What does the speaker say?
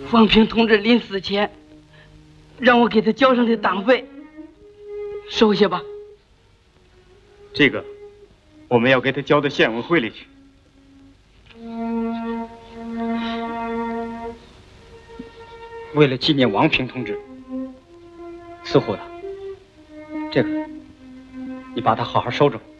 王平同志临死前让我给他交上的党费，收下吧。 这个我们要给他交到县委会里去。为了纪念王平同志，似乎的，这个你把它好好收着。